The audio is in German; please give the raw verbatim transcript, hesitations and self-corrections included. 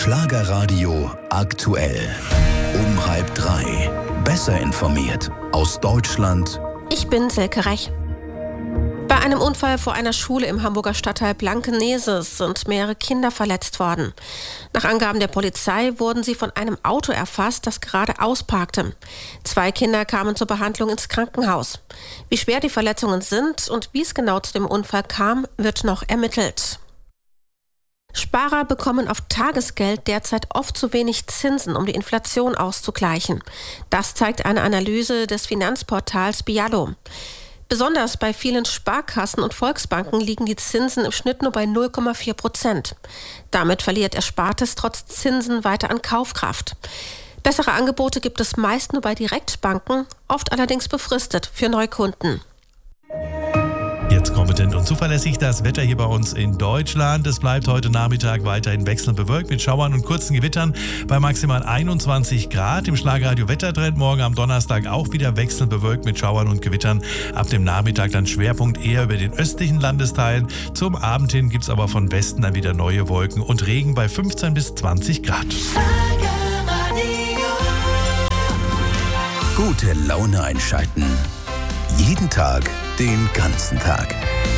Schlagerradio aktuell. Um halb drei. Besser informiert aus Deutschland. Ich bin Silke Rech. Bei einem Unfall vor einer Schule im Hamburger Stadtteil Blankenese sind mehrere Kinder verletzt worden. Nach Angaben der Polizei wurden sie von einem Auto erfasst, das gerade ausparkte. Zwei Kinder kamen zur Behandlung ins Krankenhaus. Wie schwer die Verletzungen sind und wie es genau zu dem Unfall kam, wird noch ermittelt. Sparer bekommen auf Tagesgeld derzeit oft zu wenig Zinsen, um die Inflation auszugleichen. Das zeigt eine Analyse des Finanzportals Biallo. Besonders bei vielen Sparkassen und Volksbanken liegen die Zinsen im Schnitt nur bei null Komma vier Prozent. Damit verliert Erspartes trotz Zinsen weiter an Kaufkraft. Bessere Angebote gibt es meist nur bei Direktbanken, oft allerdings befristet für Neukunden. Jetzt kompetent und zuverlässig das Wetter hier bei uns in Deutschland. Es bleibt heute Nachmittag weiterhin wechselnd bewölkt mit Schauern und kurzen Gewittern bei maximal einundzwanzig Grad. Im Schlagerradio Wettertrend morgen am Donnerstag auch wieder wechselnd bewölkt mit Schauern und Gewittern. Ab dem Nachmittag dann Schwerpunkt eher über den östlichen Landesteilen. Zum Abend hin gibt es aber von Westen dann wieder neue Wolken und Regen bei fünfzehn bis zwanzig Grad. Gute Laune einschalten. Jeden Tag, den ganzen Tag.